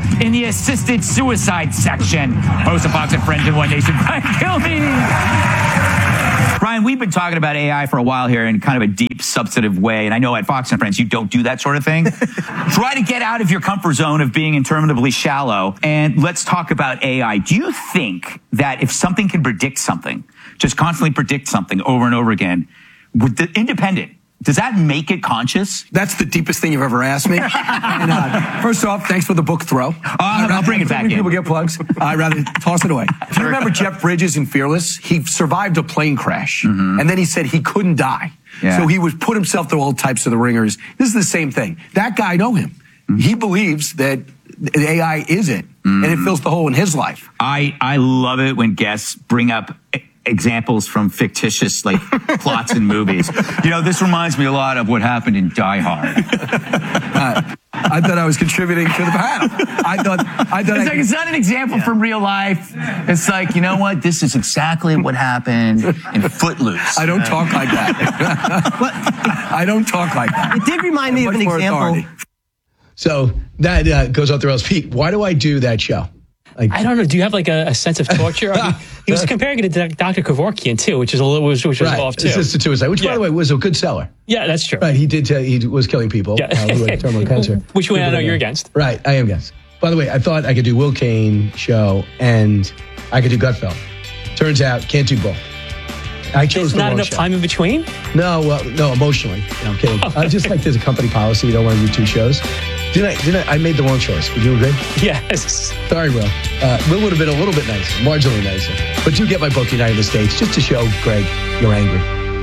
in the assisted suicide section. Host of Fox and Friends in One Nation, Brian Kilmeade. Brian, we've been talking about AI for a while here in kind of a deep, substantive way. And I know at Fox and Friends, you don't do that sort of thing. Try to get out of your comfort zone of being interminably shallow. And let's talk about AI. Do you think that if something can predict something, just constantly predict something over and over again, with the independent, does that make it conscious? That's the deepest thing you've ever asked me. And, first off, thanks for the book throw. I'll bring it back in. People get plugs. I'd rather toss it away. If you remember Jeff Bridges in Fearless, he survived a plane crash. Mm-hmm. And then he said he couldn't die. Yeah. So he would put himself through all types of the ringers. This is the same thing. That guy, I know him. Mm-hmm. He believes that AI is it. Mm-hmm. And it fills the hole in his life. I love it when guests bring up examples from fictitious plots in movies. You know, this reminds me a lot of what happened in Die Hard. I thought I was contributing to the panel. I thought it's not an example from real life. It's like, you know what? This is exactly what happened in Footloose. I don't talk like that. I don't talk like that. It did remind me of an example. So that goes off the rails. Pete, why do I do that show? I don't know. Do you have a sense of torture? I mean, he was comparing it to Dr. Kevorkian too, which was right. Off too. Assisted suicide, which by the way was a good seller. Yeah, that's true. Right, he was killing people. Yeah. Terminal cancer. Which way I know you're against. Right, I am against. By the way, I thought I could do Will Kane show and I could do Gutfeld. Turns out, can't do both. I chose There's not enough time in between? No, emotionally. No, I'm kidding. Just like there's a company policy, you don't want to do two shows. I made the wrong choice. Would you agree? Yes. Sorry, Will. Will would have been a little bit nicer, marginally nicer. But do get my book, United the States, just to show Greg you're angry.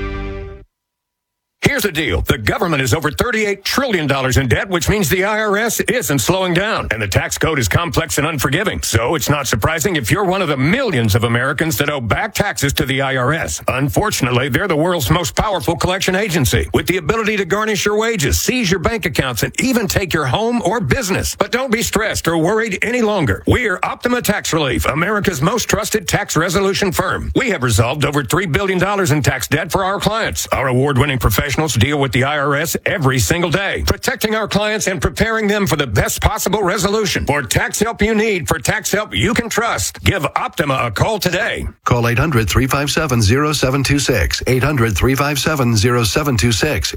Here's the deal. The government is over $38 trillion in debt, which means the IRS isn't slowing down. And the tax code is complex and unforgiving. So it's not surprising if you're one of the millions of Americans that owe back taxes to the IRS. Unfortunately, they're the world's most powerful collection agency with the ability to garnish your wages, seize your bank accounts, and even take your home or business. But don't be stressed or worried any longer. We're Optima Tax Relief, America's most trusted tax resolution firm. We have resolved over $3 billion in tax debt for our clients. Our award-winning professionals deal with the IRS every single day, protecting our clients and preparing them for the best possible resolution. For tax help you need, for tax help you can trust, give Optima a call today. Call 800-357-0726. 800-357-0726.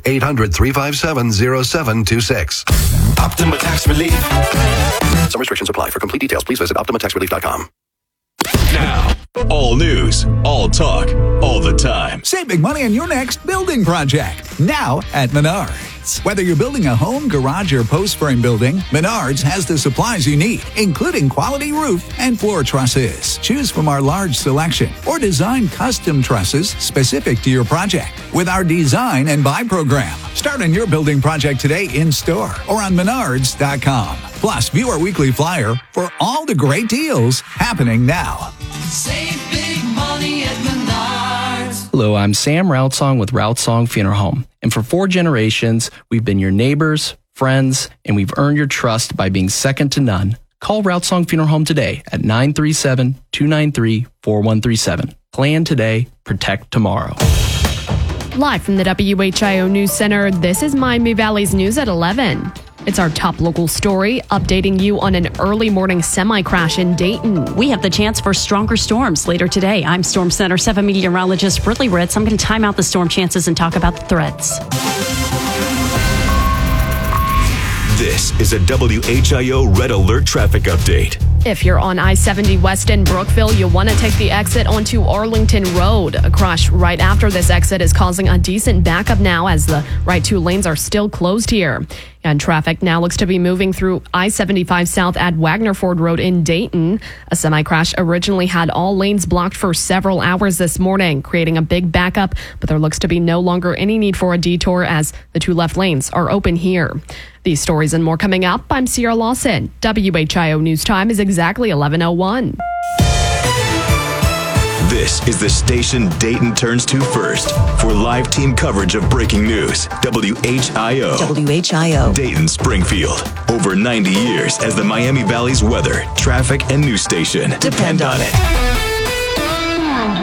800-357-0726. Optima Tax Relief. Some restrictions apply. For complete details, please visit OptimaTaxRelief.com. Now, all news, all talk, all the time. Save big money on your next building project. Now at Menards. Whether you're building a home, garage, or post frame building, Menards has the supplies you need, including quality roof and floor trusses. Choose from our large selection or design custom trusses specific to your project with our design and buy program. Start on your building project today in store or on Menards.com. Plus, view our weekly flyer for all the great deals happening now. Save big money at Menards. Hello, I'm Sam Routsong with Routsong Funeral Home. And for 4 generations, we've been your neighbors, friends, and we've earned your trust by being second to none. Call Routsong Funeral Home today at 937-293-4137. Plan today, protect tomorrow. Live from the WHIO News Center, this is Miami Valley's News at 11. It's our top local story, updating you on an early morning semi-crash in Dayton. We have the chance for stronger storms later today. I'm Storm Center 7 meteorologist Brittany Ritz. I'm going to time out the storm chances and talk about the threats. This is a WHIO Red Alert traffic update. If you're on I-70 West in Brookville, you'll want to take the exit onto Arlington Road. A crash right after this exit is causing a decent backup now as the right 2 lanes are still closed here. And traffic now looks to be moving through I-75 South at Wagner Ford Road in Dayton. A semi-crash originally had all lanes blocked for several hours this morning, creating a big backup, but there looks to be no longer any need for a detour as the 2 left lanes are open here. These stories and more coming up. I'm Sierra Lawson. WHIO News Time is exactly 11:01. This is the station Dayton turns to first for live team coverage of breaking news. WHIO. WHIO. Dayton, Springfield. Over 90 years as the Miami Valley's weather, traffic, and news station. Depend on it.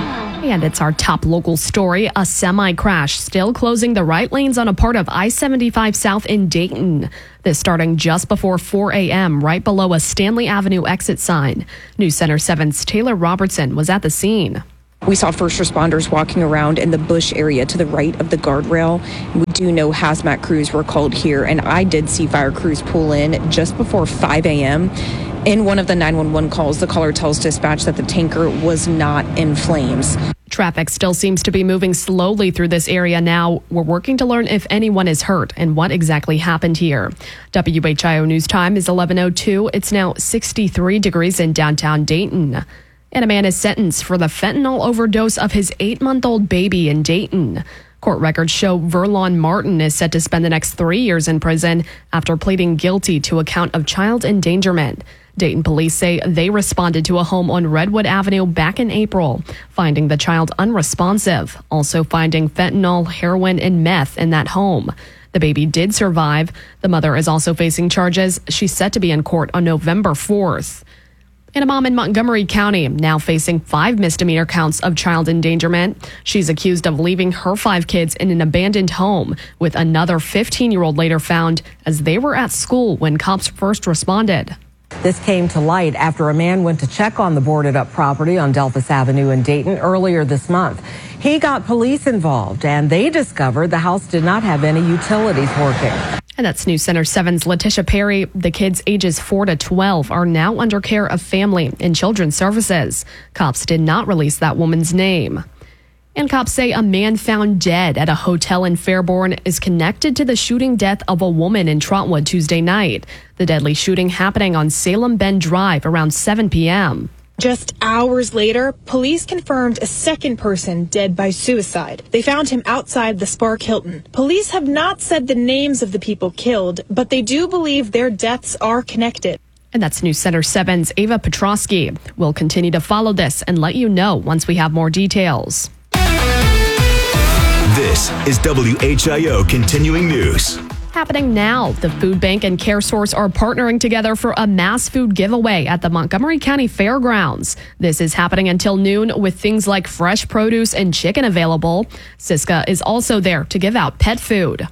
And it's our top local story. A semi crash still closing the right lanes on a part of I-75 South in Dayton. This starting just before 4 a.m. right below a Stanley Avenue exit sign. News Center 7's Taylor Robertson was at the scene. We saw first responders walking around in the bush area to the right of the guardrail. We do know hazmat crews were called here, and I did see fire crews pull in just before 5 a.m. In one of the 911 calls, the caller tells dispatch that the tanker was not in flames. Traffic still seems to be moving slowly through this area now. We're working to learn if anyone is hurt and what exactly happened here. WHIO News Time is 11:02. It's now 63 degrees in downtown Dayton. And a man is sentenced for the fentanyl overdose of his 8-month-old baby in Dayton. Court records show Verlon Martin is set to spend the next 3 years in prison after pleading guilty to a count of child endangerment. Dayton police say they responded to a home on Redwood Avenue back in April, finding the child unresponsive, also finding fentanyl, heroin, and meth in that home. The baby did survive. The mother is also facing charges. She's set to be in court on November 4th. And a mom in Montgomery County now facing 5 misdemeanor counts of child endangerment. She's accused of leaving her 5 kids in an abandoned home, with another 15-year-old later found as they were at school when cops first responded. This came to light after a man went to check on the boarded-up property on Delphus Avenue in Dayton earlier this month. He got police involved, and they discovered the house did not have any utilities working. And that's News Center 7's Letitia Perry. The kids ages 4 to 12 are now under care of Family and Children's Services. Cops did not release that woman's name. And cops say a man found dead at a hotel in Fairborn is connected to the shooting death of a woman in Trotwood Tuesday night. The deadly shooting happening on Salem Bend Drive around 7 p.m. Just hours later, police confirmed a second person dead by suicide. They found him outside the Spark Hilton. Police have not said the names of the people killed, but they do believe their deaths are connected. And that's News Center 7's Ava Petrosky. We'll continue to follow this and let you know once we have more details. This is WHIO Continuing News. Happening now, the Food Bank and CareSource are partnering together for a mass food giveaway at the Montgomery County Fairgrounds. This is happening until noon with things like fresh produce and chicken available. Siska is also there to give out pet food.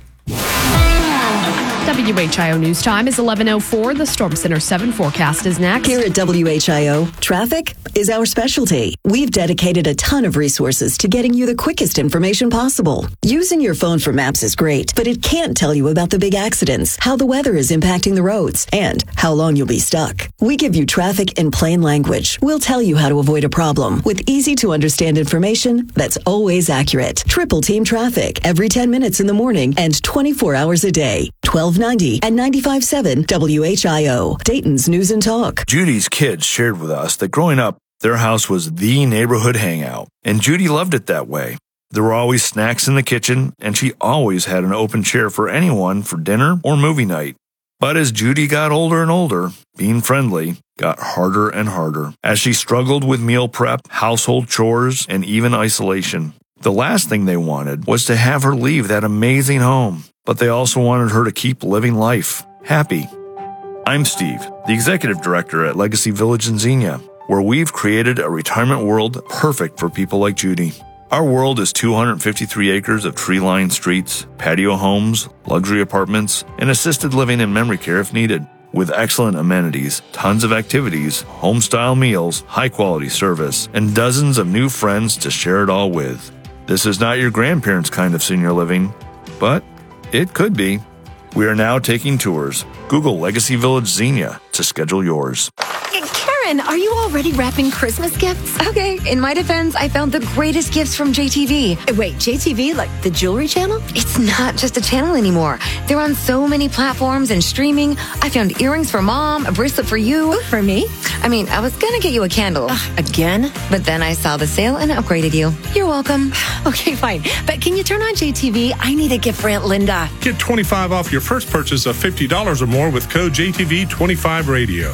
WHIO News Time is 11:04. The Storm Center 7 forecast is next. Here at WHIO, traffic is our specialty. We've dedicated a ton of resources to getting you the quickest information possible. Using your phone for maps is great, but it can't tell you about the big accidents, how the weather is impacting the roads, and how long you'll be stuck. We give you traffic in plain language. We'll tell you how to avoid a problem with easy-to-understand information that's always accurate. Triple Team Traffic every 10 minutes in the morning and 24 hours a day. 1290 and 95.7 WHIO, Dayton's News and Talk. Judy's kids shared with us that growing up, their house was the neighborhood hangout, and Judy loved it that way. There were always snacks in the kitchen, and she always had an open chair for anyone for dinner or movie night. But as Judy got older and older, being friendly got harder and harder as she struggled with meal prep, household chores, and even isolation. The last thing they wanted was to have her leave that amazing home, but they also wanted her to keep living life happy. I'm Steve, the executive director at Legacy Village in Xenia, where we've created a retirement world perfect for people like Judy. Our world is 253 acres of tree-lined streets, patio homes, luxury apartments, and assisted living and memory care if needed. With excellent amenities, tons of activities, home-style meals, high-quality service, and dozens of new friends to share it all with. This is not your grandparents' kind of senior living, but it could be. We are now taking tours. Google Legacy Village Xenia to schedule yours. Karen, are you already wrapping Christmas gifts? Okay, in my defense, I found the greatest gifts from JTV. Wait, JTV? Like the jewelry channel? It's not just a channel anymore. They're on so many platforms and streaming. I found earrings for Mom, a bracelet for you. Ooh, for me? I mean, I was gonna get you a candle. Again? But then I saw the sale and upgraded you. You're welcome. Okay, fine. But can you turn on JTV? I need a gift for Aunt Linda. Get $25 off your first purchase of $50 or more with code JTV25Radio.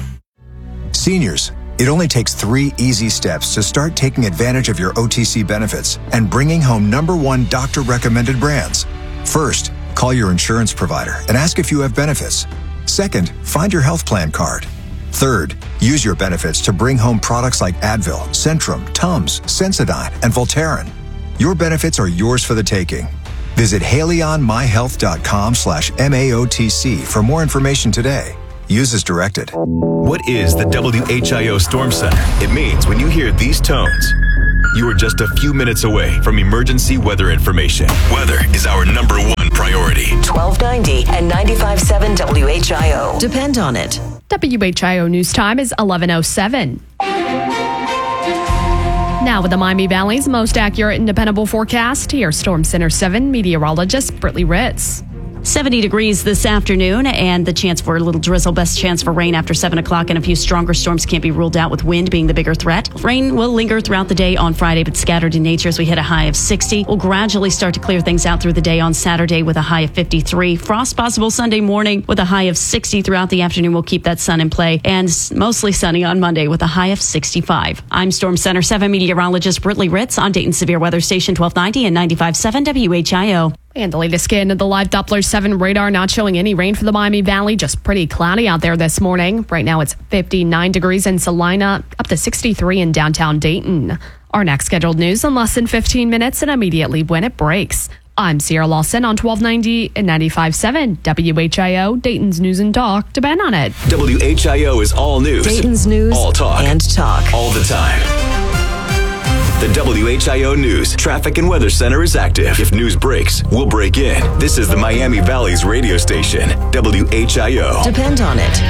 Seniors, it only takes 3 easy steps to start taking advantage of your OTC benefits and bringing home #1 doctor-recommended brands. First, call your insurance provider and ask if you have benefits. Second, find your health plan card. Third, Use your benefits to bring home products like Advil, Centrum, Tums, Sensodyne, and Voltaren. Your benefits are yours for the taking. Visit HaleyOnMyHealth.com/MAOTC for more information today. Use as directed. What is the WHIO Storm Center? It means when you hear these tones, you are just a few minutes away from emergency weather information. Weather is our number one priority. 1290 and 95.7 WHIO. Depend on it. WHIO News Time is 11:07. Now with the Miami Valley's most accurate and dependable forecast, here's Storm Center 7 meteorologist Brittany Ritz. 70 degrees this afternoon, and the chance for a little drizzle. Best chance for rain after 7 o'clock, and a few stronger storms can't be ruled out, with wind being the bigger threat. Rain will linger throughout the day on Friday, but scattered in nature as we hit a high of 60. We'll gradually start to clear things out through the day on Saturday with a high of 53. Frost possible Sunday morning with a high of 60 throughout the afternoon. We'll keep that sun in play, and mostly sunny on Monday with a high of 65. I'm Storm Center 7 meteorologist Brittany Ritz on Dayton Severe Weather Station 1290 and 95.7 WHIO. And the latest scan of the live Doppler 7 radar not showing any rain for the Miami Valley, just pretty cloudy out there this morning. Right now it's 59 degrees in Salina, up to 63 in downtown Dayton. Our next scheduled news in less than 15 minutes and immediately when it breaks. I'm Sierra Lawson on 1290 and 95.7 WHIO, Dayton's News and Talk. Depend on it. WHIO is all news. Dayton's news all talk. And talk. All the time. The WHIO News Traffic and Weather Center is active. If news breaks, we'll break in. This is the Miami Valley's radio station, WHIO. Depend on it.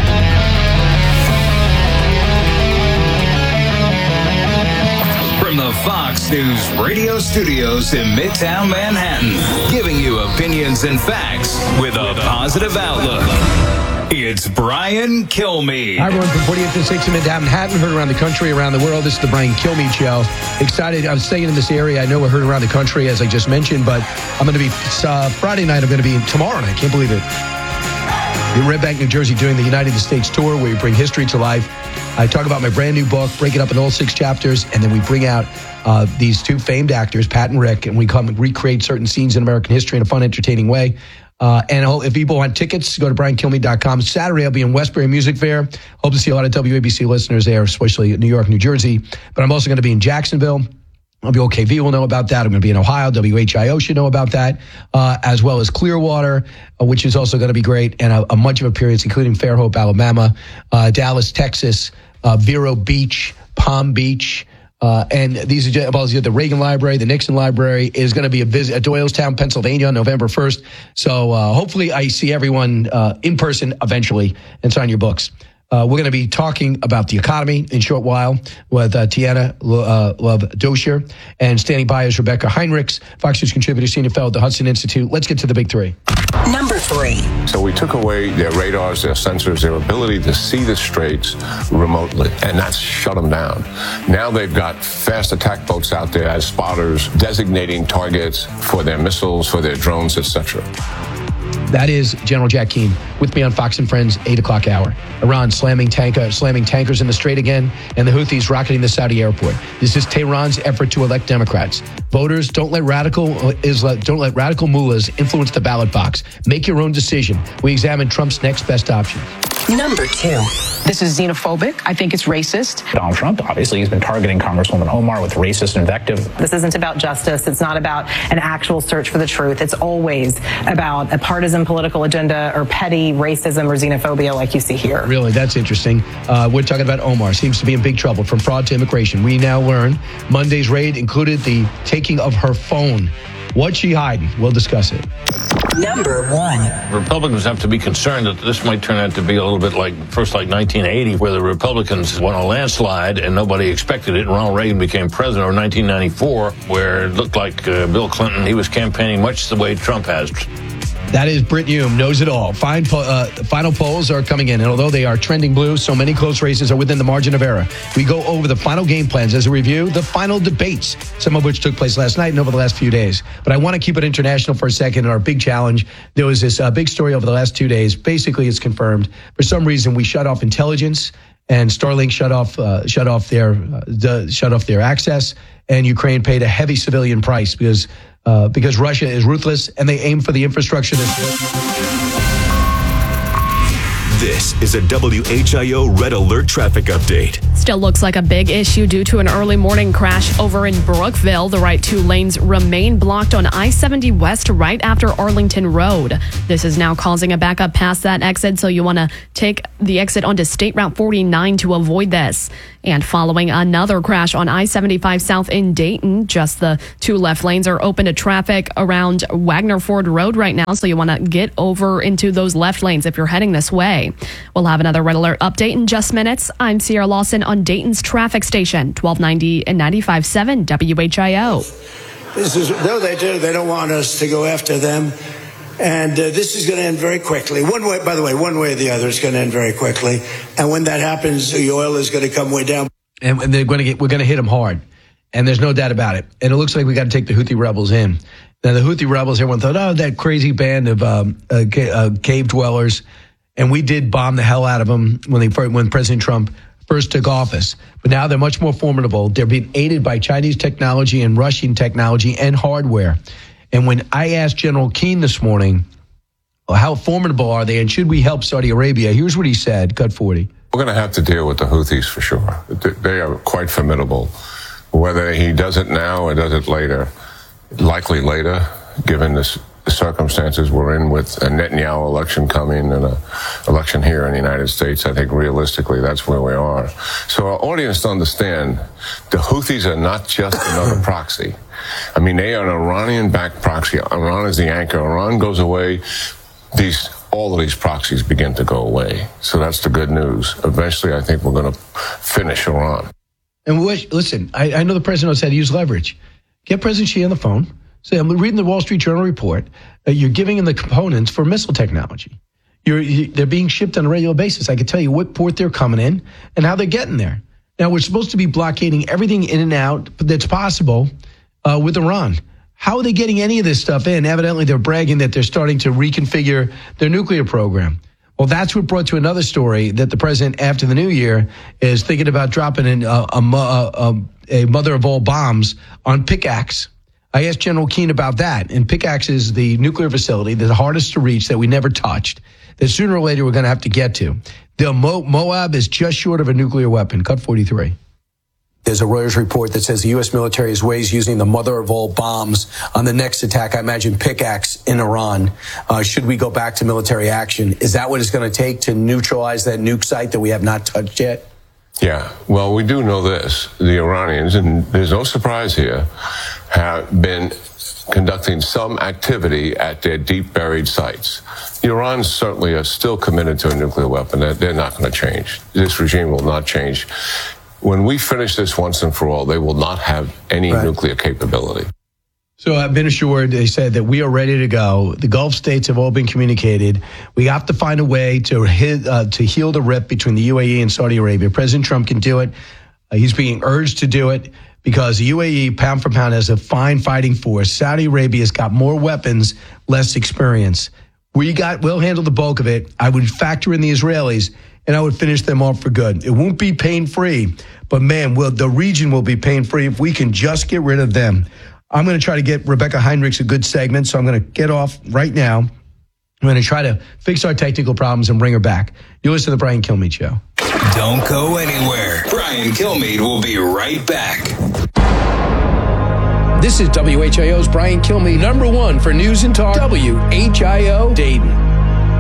From the Fox News radio studios in Midtown Manhattan, giving you opinions and facts with a positive outlook. It's Brian Kilmeade. Hi, everyone, from 48th and 6th in Midtown Manhattan, heard around the country, around the world. This is the Brian Kilmeade Show. Excited. I'm staying in this area. I know we're heard around the country, as I just mentioned, but I'm going to be, Friday night, I'm going to be tomorrow night. I can't believe it. In Red Bank, New Jersey, doing the United States tour where we bring history to life. I talk about my brand new book, break it up in all 6 chapters, and then we bring out these 2 famed actors, Pat and Rick, and we come and recreate certain scenes in American history in a fun, entertaining way. And if people want tickets, go to BrianKilmeade.com. Saturday, I'll be in Westbury Music Fair. Hope to see a lot of WABC listeners there, especially New York, New Jersey. But I'm also going to be in Jacksonville. WOKV will know about that. I'm going to be in Ohio. WHIO should know about that, as well as Clearwater, which is also going to be great, and a bunch of appearances, including Fairhope, Alabama, Dallas, Texas, Vero Beach, Palm Beach, and these are the Reagan Library, the Nixon Library is going to be a visit at Doylestown, Pennsylvania on November 1st. So hopefully I see everyone in person eventually and sign your books. We're going to be talking about the economy in a short while with Tiana Love-Dosher, and standing by is Rebecca Heinrichs, Fox News contributor, senior fellow at the Hudson Institute. Let's get to the big 3. Number 3. So we took away their radars, their sensors, their ability to see the straits remotely, and that's shut them down. Now they've got fast attack boats out there as spotters, designating targets for their missiles, for their drones, etc. That is General Jack Keane with me on Fox and Friends, 8 o'clock hour. Iran slamming tankers in the Strait again, and the Houthis rocketing the Saudi airport. This is Tehran's effort to elect Democrats. Voters, don't let radical mullahs influence the ballot box. Make your own decision. We examine Trump's next best option. Number 2. This is xenophobic. I think it's racist. Donald Trump, obviously, he's been targeting Congresswoman Omar with racist invective. This isn't about justice. It's not about an actual search for the truth. It's always about a partisan political agenda or petty racism or xenophobia like you see here. Really, that's interesting. We're talking about Omar. Seems to be in big trouble from fraud to immigration. We now learn Monday's raid included the taking of her phone. What's she hiding? We'll discuss it. Number 1. Republicans have to be concerned that this might turn out to be a little bit like 1980, where the Republicans won a landslide and nobody expected it. Ronald Reagan became president, or 1994, where it looked like Bill Clinton, he was campaigning much the way Trump has. That is Britt Hume, knows it all. Final polls are coming in, and although they are trending blue, so many close races are within the margin of error. We go over the final game plans as a review, the final debates, some of which took place last night and over the last few days. But I want to keep it international for a second. In our big challenge, there was this big story over the last 2 days. Basically, it's confirmed. For some reason, we shut off intelligence, and Starlink shut off their access, and Ukraine paid a heavy civilian price because Russia is ruthless and they aim for the infrastructure. This is a WHIO Red Alert traffic update. Still looks like a big issue due to an early morning crash over in Brookville. The right two lanes remain blocked on I-70 West right after Arlington Road. This is now causing a backup past that exit, so you want to take the exit onto State Route 49 to avoid this. And following another crash on I-75 South in Dayton, just the two left lanes are open to traffic around Wagner Ford Road right now, so you want to get over into those left lanes if you're heading this way. We'll have another Red Alert update in just minutes. I'm Sierra Lawson on Dayton's traffic station, 1290 and 95.7 WHIO. This is, no, they do. They don't want us to go after them. And this is going to end very quickly. One way, by the way, one way or the other, it's going to end very quickly. And when that happens, the oil is going to come way down. And we're going to hit them hard. And there's no doubt about it. And it looks like we got to take the Houthi rebels in. Now, the Houthi rebels, everyone thought, oh, that crazy band of cave dwellers. And we did bomb the hell out of them when President Trump first took office. But now they're much more formidable. They're being aided by Chinese technology and Russian technology and hardware. And when I asked General Keane this morning, how formidable are they and should we help Saudi Arabia, here's what he said, cut 40. We're going to have to deal with the Houthis for sure. They are quite formidable. Whether he does it now or does it later, likely later, given the circumstances we're in with a Netanyahu election coming and an election here in the United States, I think realistically that's where we are. So our audience to understand, the Houthis are not just another proxy. I mean, they are an Iranian-backed proxy. Iran is the anchor. Iran goes away, all of these proxies begin to go away. So that's the good news. Eventually, I think we're going to finish Iran. And listen, I know the president knows how to use leverage. Get President Xi on the phone. Say, I'm reading the Wall Street Journal report. You're giving them the components for missile technology. They're being shipped on a regular basis. I can tell you what port they're coming in and how they're getting there. Now, we're supposed to be blockading everything in and out that's possible with Iran. How are they getting any of this stuff in? Evidently, they're bragging that they're starting to reconfigure their nuclear program. Well, that's what brought to another story that the president, after the new year, is thinking about dropping in a mother of all bombs on Pickaxe. I asked General Keane about that, and Pickaxe is the nuclear facility, the hardest to reach that we never touched, that sooner or later we're going to have to get to. The Moab is just short of a nuclear weapon. Cut 43. There's a Reuters report that says the U.S. military is ways using the mother of all bombs on the next attack, I imagine Pickaxe in Iran. Should we go back to military action? Is that what it's going to take to neutralize that nuke site that we have not touched yet? Yeah, well, we do know this. The Iranians, and there's no surprise here, have been conducting some activity at their deep buried sites. The Iranians certainly are still committed to a nuclear weapon. They're not going to change. This regime will not change. When we finish this once and for all, they will not have any nuclear capability. So I've been assured, they said that we are ready to go. The Gulf states have all been communicated. We have to find a way to heal the rip between the UAE and Saudi Arabia. President Trump can do it. He's being urged to do it because the UAE, pound for pound, has a fine fighting force. Saudi Arabia's got more weapons, less experience. We'll handle the bulk of it. I would factor in the Israelis, and I would finish them off for good. It won't be pain-free, but man, the region will be pain-free if we can just get rid of them. I'm going to try to get Rebecca Heinrichs a good segment, so I'm going to get off right now. I'm going to try to fix our technical problems and bring her back. You listen to the Brian Kilmeade Show. Don't go anywhere. Brian Kilmeade will be right back. This is WHIO's Brian Kilmeade, number one for news and talk, WHIO Dayton.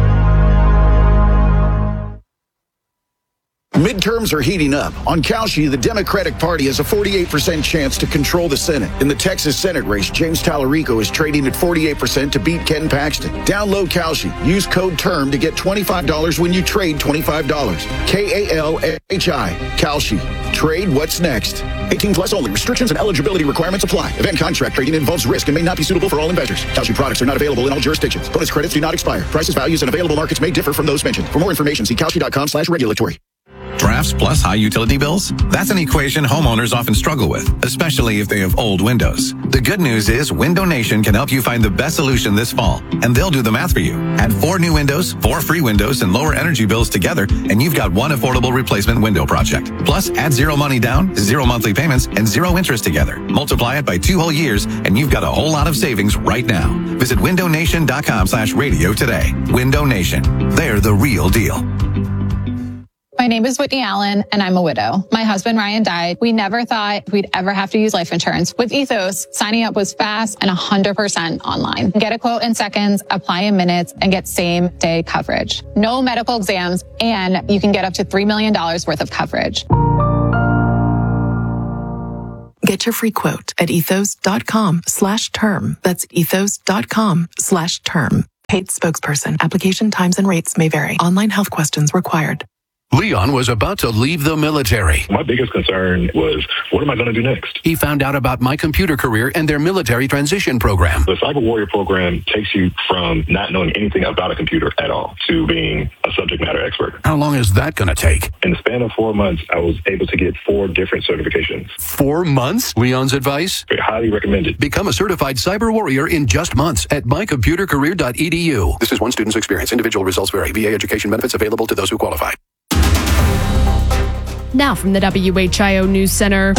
Midterms are heating up. On Kalshi, the Democratic Party has a 48% chance to control the Senate. In the Texas Senate race, James Tallarico is trading at 48% to beat Ken Paxton. Download Kalshi. Use code TERM to get $25 when you trade $25. KALHI. Kalshi. Trade what's next. 18 plus only. Restrictions and eligibility requirements apply. Event contract trading involves risk and may not be suitable for all investors. Kalshi products are not available in all jurisdictions. Bonus credits do not expire. Prices, values, and available markets may differ from those mentioned. For more information, see Kalshi.com/regulatory. Drafts plus high utility bills? That's an equation homeowners often struggle with, especially if they have old windows. The good news is Window Nation can help you find the best solution this fall, and they'll do the math for you. Add 4 new windows, 4 free windows, and lower energy bills together, and you've got one affordable replacement window project. Plus, add 0 money down, 0 monthly payments, and 0 interest together. Multiply it by 2 whole years, and you've got a whole lot of savings right now. Visit windownation.com/radio today. Window Nation. They're the real deal. My name is Whitney Allen, and I'm a widow. My husband, Ryan, died. We never thought we'd ever have to use life insurance. With Ethos, signing up was fast and 100% online. Get a quote in seconds, apply in minutes, and get same-day coverage. No medical exams, and you can get up to $3 million worth of coverage. Get your free quote at ethos.com/term. That's ethos.com/term. Paid spokesperson. Application times and rates may vary. Online health questions required. Leon was about to leave the military. My biggest concern was, what am I going to do next? He found out about My Computer Career and their military transition program. The Cyber Warrior program takes you from not knowing anything about a computer at all to being a subject matter expert. How long is that going to take? In the span of 4 months, I was able to get 4 different certifications. 4 months? Leon's advice? Highly recommended. Become a certified cyber warrior in just months at mycomputercareer.edu. This is one student's experience. Individual results vary. VA education benefits available to those who qualify. Now from the WHIO News Center.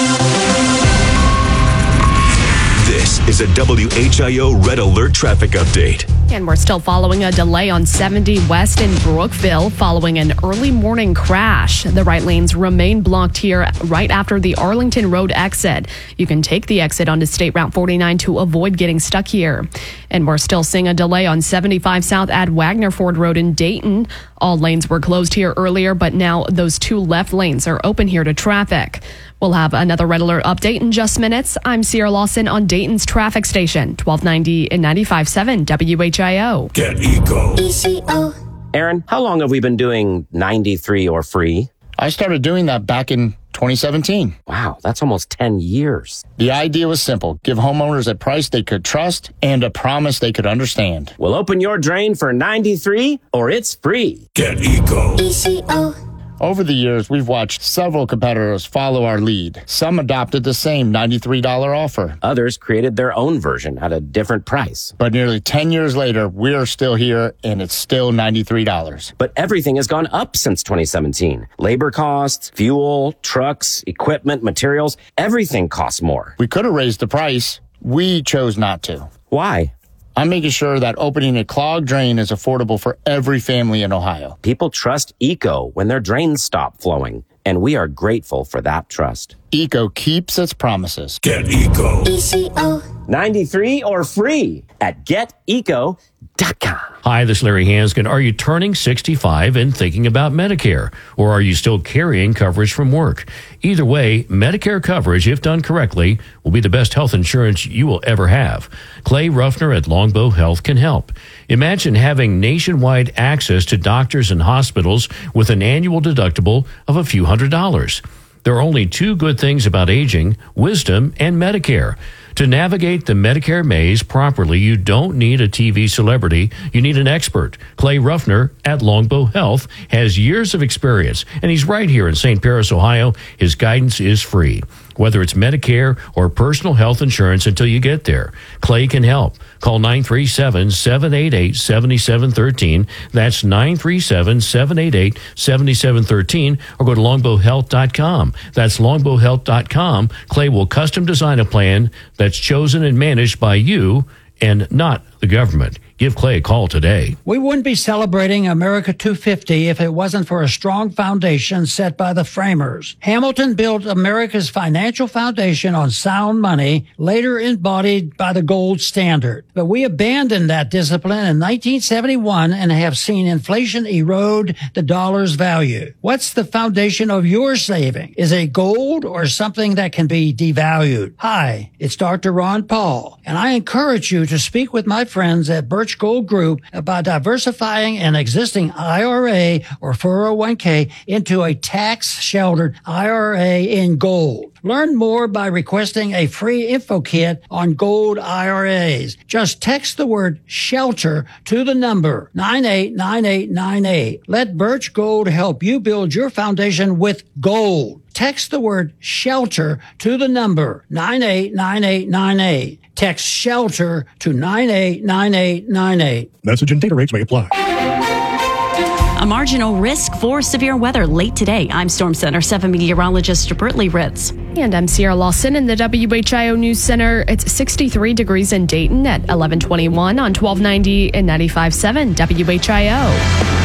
This is a WHIO Red Alert traffic update. And we're still following a delay on 70 West in Brookville following an early morning crash. The right lanes remain blocked here right after the Arlington Road exit. You can take the exit onto State Route 49 to avoid getting stuck here. And we're still seeing a delay on 75 South at Wagner Ford Road in Dayton. All lanes were closed here earlier, but now those 2 left lanes are open here to traffic. We'll have another Red Alert update in just minutes. I'm Sierra Lawson on Dayton's traffic station, 1290 and 95.7 WHIO. Get ECO. Aaron, how long have we been doing 93 or free? I started doing that back in 2017. Wow, that's almost 10 years. The idea was simple. Give homeowners a price they could trust and a promise they could understand. Well, open your drain for 93 or it's free. Get ECO. Over the years, we've watched several competitors follow our lead. Some adopted the same $93 offer. Others created their own version at a different price. But nearly 10 years later, we're still here, and it's still $93. But everything has gone up since 2017. Labor costs, fuel, trucks, equipment, materials, everything costs more. We could have raised the price. We chose not to. Why? I'm making sure that opening a clogged drain is affordable for every family in Ohio. People trust ECO when their drains stop flowing, and we are grateful for that trust. ECO keeps its promises. Get ECO. 93 or free at geteco.com. Hi, this is Larry Hanskin. Are you turning 65 and thinking about Medicare? Or are you still carrying coverage from work? Either way, Medicare coverage, if done correctly, will be the best health insurance you will ever have. Clay Ruffner at Longbow Health can help. Imagine having nationwide access to doctors and hospitals with an annual deductible of a few $100s. There are only 2 good things about aging: wisdom and Medicare. To navigate the Medicare maze properly, you don't need a TV celebrity. You need an expert. Clay Ruffner at Longbow Health has years of experience, and he's right here in St. Paris, Ohio. His guidance is free, whether it's Medicare or personal health insurance until you get there. Clay can help. Call 937-788-7713. That's 937-788-7713, or go to longbowhealth.com. That's longbowhealth.com. Clay will custom design a plan that's chosen and managed by you and not the government. Give Clay a call today. We wouldn't be celebrating America 250 if it wasn't for a strong foundation set by the framers. Hamilton built America's financial foundation on sound money, later embodied by the gold standard. But we abandoned that discipline in 1971 and have seen inflation erode the dollar's value. What's the foundation of your saving? Is it gold or something that can be devalued? Hi, it's Dr. Ron Paul, and I encourage you to speak with my friends at Birch Gold Group about diversifying an existing IRA or 401k into a tax-sheltered IRA in gold. Learn more by requesting a free info kit on gold IRAs. Just text the word SHELTER to the number 989898. Let Birch Gold help you build your foundation with gold. Text the word SHELTER to the number 989898. Text SHELTER to 989898. Message and data rates may apply. A marginal risk for severe weather late today. I'm Storm Center 7 meteorologist Britley Ritz. And I'm Sierra Lawson in the WHIO News Center. It's 63 degrees in Dayton at 1121 on 1290 and 95.7 WHIO.